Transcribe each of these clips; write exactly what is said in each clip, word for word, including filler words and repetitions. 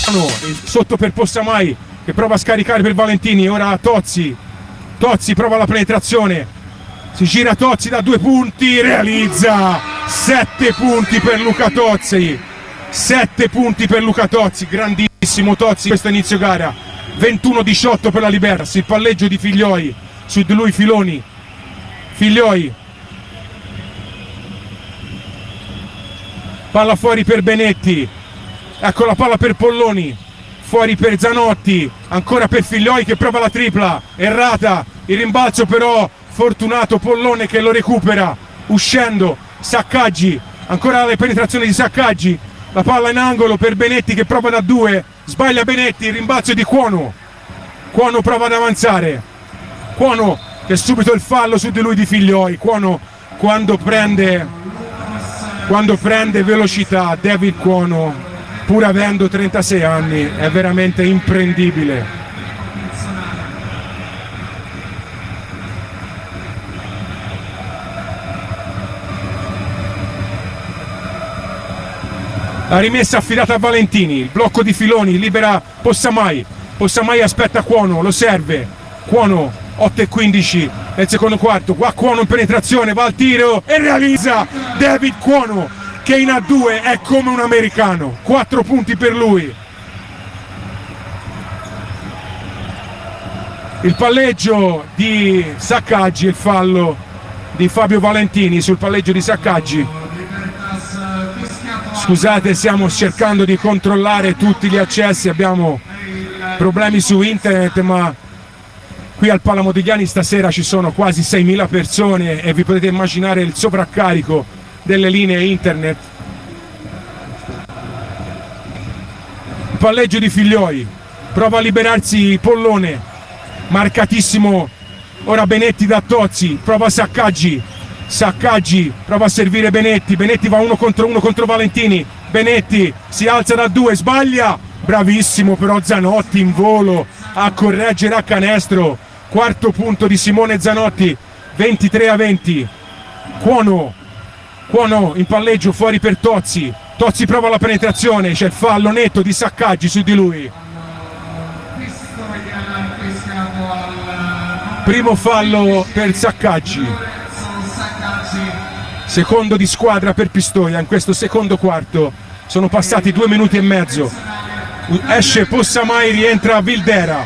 sotto per Possamai che prova a scaricare per Valentini. Ora Tozzi, Tozzi prova la penetrazione, si gira Tozzi da due punti, realizza sette punti per Luca Tozzi, sette punti per Luca Tozzi, grandissimo Tozzi questo inizio gara. Ventuno diciotto per la Libertas, il palleggio di Figlioi, su di lui Filoni, Figlioi, palla fuori per Benetti, ecco la palla per Polloni, fuori per Zanotti, ancora per Figlioi che prova la tripla, errata, il rimbalzo però fortunato Pollone che lo recupera, uscendo Saccaggi, ancora la penetrazione di Saccaggi, la palla in angolo per Benetti che prova da due, sbaglia Benetti, il rimbalzo di Cuono, Cuono prova ad avanzare, Cuono che subito il fallo su di lui di Figlioi. Cuono quando prende quando prende velocità, David Cuono, pur avendo trentasei anni, è veramente imprendibile. La rimessa affidata a Valentini, il blocco di Filoni, libera Possamai, Possamai aspetta Cuono, lo serve, Cuono, otto e quindici nel secondo quarto, qua Cuono in penetrazione, va al tiro e realizza David Cuono che in A due è come un americano, quattro punti per lui. Il palleggio di Saccaggi, il fallo di Fabio Valentini sul palleggio di Saccaggi. Scusate, stiamo cercando di controllare tutti gli accessi, abbiamo problemi su internet, ma qui al Pala Modigliani stasera ci sono quasi seimila persone e vi potete immaginare il sovraccarico delle linee internet. Il palleggio di Figlioi, prova a liberarsi Pollone, marcatissimo ora Benetti da Tozzi, prova Saccaggi, Saccaggi prova a servire Benetti, Benetti va uno contro uno contro Valentini, Benetti si alza da due, sbaglia, bravissimo però Zanotti in volo a correggere a canestro, quarto punto di Simone Zanotti, ventitré a venti. Cuono, Cuono in palleggio fuori per Tozzi, Tozzi prova la penetrazione, c'è il fallo netto di Saccaggi su di lui. Primo fallo per Saccaggi, secondo di squadra per Pistoia in questo secondo quarto. Sono passati due minuti e mezzo, esce Possamai, rientra Vildera.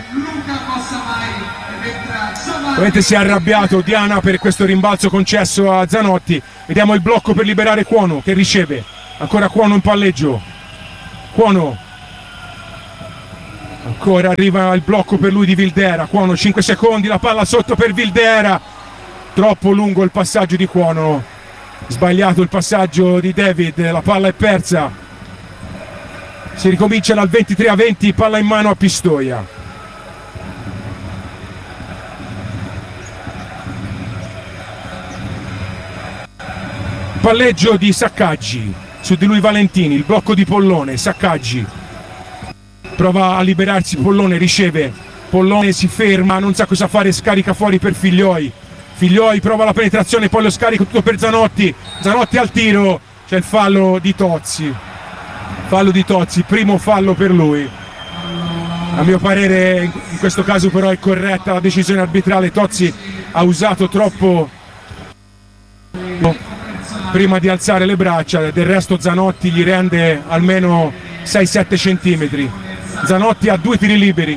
Ovviamente si è arrabbiato Diana per questo rimbalzo concesso a Zanotti. Vediamo il blocco per liberare Cuono che riceve, ancora Cuono in palleggio, Cuono, ancora arriva il blocco per lui di Vildera, Cuono cinque secondi, la palla sotto per Vildera, troppo lungo il passaggio di Cuono, sbagliato il passaggio di David, la palla è persa, si ricomincia dal ventitré a venti, palla in mano a Pistoia. Palleggio di Saccaggi, su di lui Valentini, il blocco di Pollone, Saccaggi prova a liberarsi, Pollone riceve, Pollone si ferma, non sa cosa fare, scarica fuori per Figlioi, Figlioi prova la penetrazione, poi lo scarico tutto per Zanotti, Zanotti al tiro, c'è il fallo di Tozzi, fallo di Tozzi, primo fallo per lui. A mio parere in questo caso però è corretta la decisione arbitrale, Tozzi ha usato troppo prima di alzare le braccia, del resto Zanotti gli rende almeno sei sette centimetri. Zanotti ha due tiri liberi,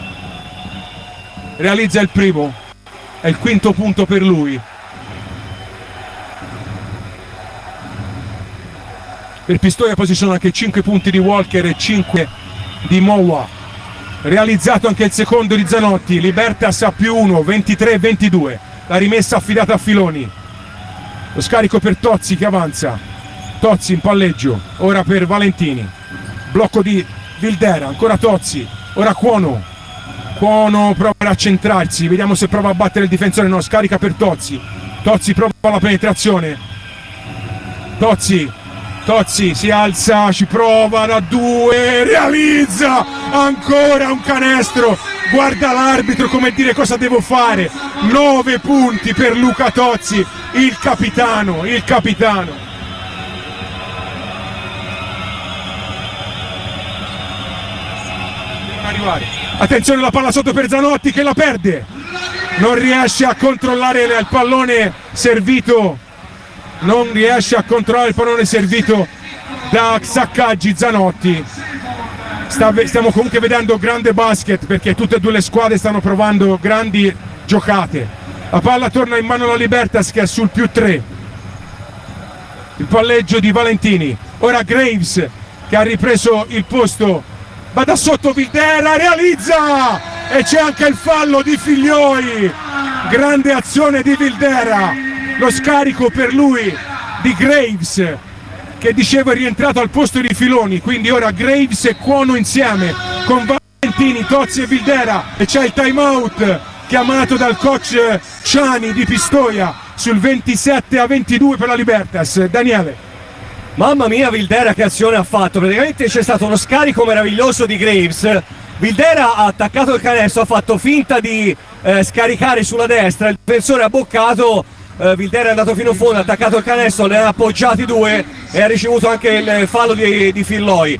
realizza il primo, è il quinto punto per lui. Per Pistoia poi ci sono anche cinque punti di Walker e cinque di Mowa. Realizzato anche il secondo di Zanotti, Libertas a più uno, ventitré a ventidue. La rimessa affidata a Filoni. Lo scarico per Tozzi che avanza, Tozzi in palleggio, ora per Valentini, blocco di Vildera, ancora Tozzi, ora Cuono, Cuono prova a centrarsi, vediamo se prova a battere il difensore, no, scarica per Tozzi, Tozzi prova la penetrazione, Tozzi, Tozzi si alza, ci prova da due, realizza ancora un canestro, guarda l'arbitro come dire cosa devo fare, nove punti per Luca Tozzi, il capitano, il capitano. arrivare. Attenzione, la palla sotto per Zanotti che la perde, non riesce a controllare il pallone servito, non riesce a controllare il pallone servito da Saccaggi. Zanotti. Sta, stiamo comunque vedendo grande basket perché tutte e due le squadre stanno provando grandi giocate. La palla torna in mano alla Libertas che è sul più tre. Il palleggio di Valentini. Ora Graves che ha ripreso il posto, va da sotto Vildera, realizza e c'è anche il fallo di Figlioi. Grande azione di Vildera, lo scarico per lui di Graves che dicevo è rientrato al posto di Filoni, quindi ora Graves e Cuono insieme con Valentini, Tozzi e Vildera e c'è il time out chiamato dal coach Ciani di Pistoia sul ventisette a ventidue per la Libertas. Daniele. Mamma mia, Vildera che azione ha fatto, praticamente c'è stato uno scarico meraviglioso di Graves. Vildera ha attaccato il canestro, ha fatto finta di eh, scaricare sulla destra, il difensore ha boccato, eh, Vildera è andato fino in fondo, ha attaccato il canestro, ne ha appoggiati due e ha ricevuto anche il fallo di, di Filloi.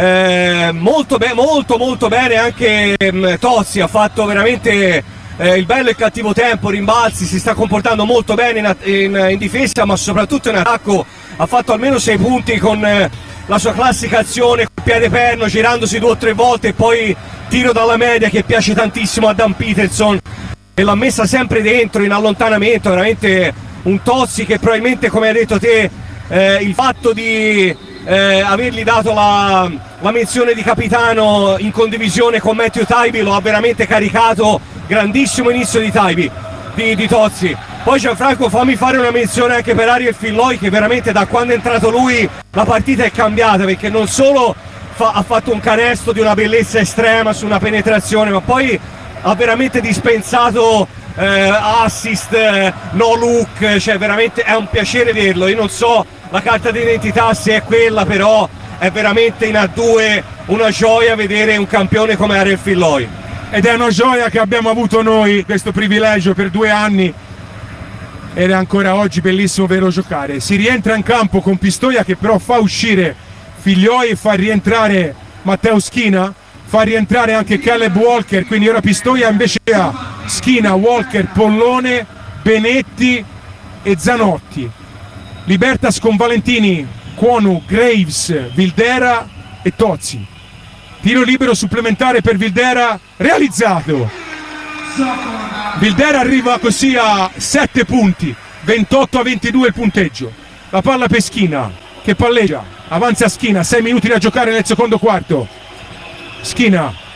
Eh, molto, be- molto molto bene anche eh, Tozzi, ha fatto veramente eh, il bello e il cattivo tempo, rimbalzi, si sta comportando molto bene in, in, in difesa ma soprattutto in attacco. Ha fatto almeno sei punti con eh, la sua classica azione col piede perno, girandosi due o tre volte e poi tiro dalla media che piace tantissimo a Dan Peterson e l'ha messa sempre dentro in allontanamento. Veramente un Tozzi che probabilmente, come hai detto te, eh, il fatto di eh, avergli dato la, la menzione di capitano in condivisione con Matthew Taibi lo ha veramente caricato. Grandissimo inizio di Taibi, di, di Tozzi. Poi Gianfranco, fammi fare una menzione anche per Ariel Filloi che veramente da quando è entrato lui la partita è cambiata, perché non solo fa, ha fatto un canestro di una bellezza estrema su una penetrazione, ma poi ha veramente dispensato eh, assist, eh, no look, cioè veramente è un piacere vederlo. Io non so la carta d'identità se è quella, però è veramente in A due una gioia vedere un campione come Ariel Filloi. Ed è una gioia che abbiamo avuto noi, questo privilegio per due anni. Ed è ancora oggi bellissimo vederlo giocare. Si rientra in campo con Pistoia che però fa uscire Figlioi e fa rientrare Matteo Schina, fa rientrare anche Caleb Walker, quindi ora Pistoia invece ha Schina, Walker, Pollone, Benetti e Zanotti. Libertas con Valentini, Cuonu, Graves, Vildera e Tozzi. Tiro libero supplementare per Vildera, realizzato. Vildera arriva così a sette punti, ventotto a ventidue il punteggio. La palla per Schina che palleggia, avanza Schina, sei minuti da giocare nel secondo quarto. Schina